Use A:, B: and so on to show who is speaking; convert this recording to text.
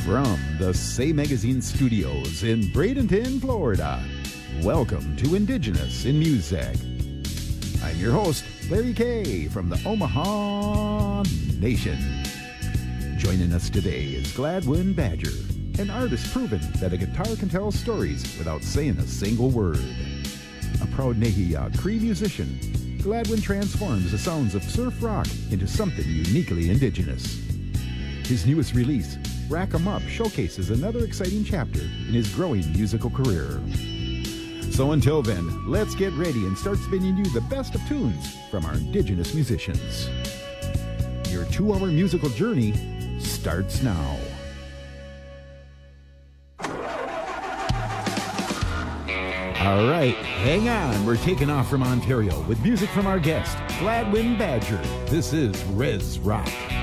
A: From the Say Magazine studios in Bradenton, Florida, welcome to Indigenous in Music. I'm your host, Larry Kay from the Omaha Nation. Joining us today is Gladwin Badger, an artist proven that a guitar can tell stories without saying a single word. A proud Nehiya Cree musician, Gladwin transforms the sounds of surf rock into something uniquely indigenous. His newest release, Rack 'em Up, showcases another exciting chapter in his growing musical career. So until then, let's get ready and start spinning you the best of tunes from our indigenous musicians. Your 2-hour musical journey starts now. All right, hang on. We're taking off from Ontario with music from our guest, Gladwin Badger. This is Res Rock.